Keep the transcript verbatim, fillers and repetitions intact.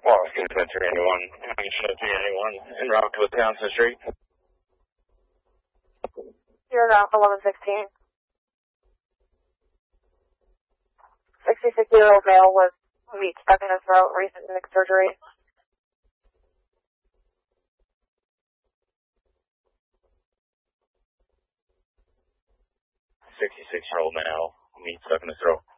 Well, it's going to three eighty-one. three eighty-one en route to Wisconsin Street. You're around eleven sixteen. sixty-six-year-old male with meat stuck in his throat, recent neck surgery. sixty-six-year-old male, meat stuck in his throat.